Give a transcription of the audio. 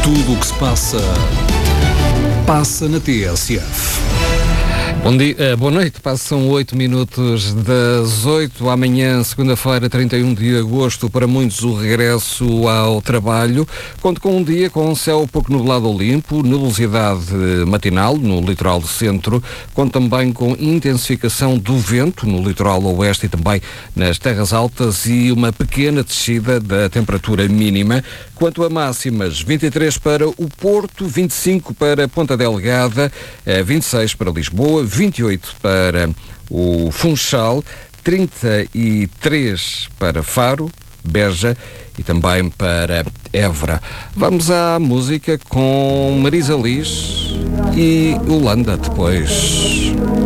Tudo o que se passa, passa na TSF. Bom dia, boa noite, passam 8 minutos das 8, amanhã, segunda-feira, 31 de agosto, para muitos o regresso ao trabalho. Conto com um dia com um céu pouco nublado ou limpo, nebulosidade matinal no litoral do centro, conto também com intensificação do vento no litoral oeste e também nas terras altas e uma pequena descida da temperatura mínima. Quanto a máximas, 23 para o Porto, 25 para Ponta Delgada, 26 para Lisboa, 28 para o Funchal, 33 para Faro, Beja e também para Évora. Vamos à música com Marisa Liz e Holanda depois.